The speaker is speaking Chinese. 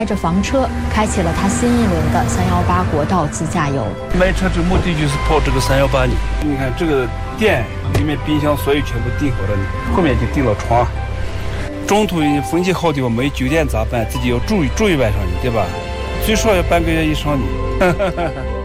开着房车开启了他新一轮的318国道自驾游。 买车这个目的就是跑这个318呢。你看这个店里面冰箱所有全部订好了呢，后面就订了床。中途风气好的话没酒店咋办？自己要住一晚上呢，对吧？最少要半个月以上呢。